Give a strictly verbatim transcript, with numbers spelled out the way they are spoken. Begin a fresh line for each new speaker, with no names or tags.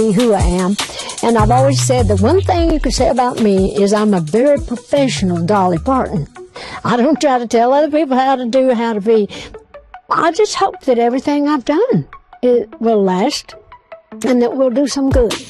who I am. And I've always said the one thing you can say about me is I'm a very professional Dolly Parton. I don't try to tell other people how to do, how to be. I just hope that everything I've done, it will last and that we'll do some good.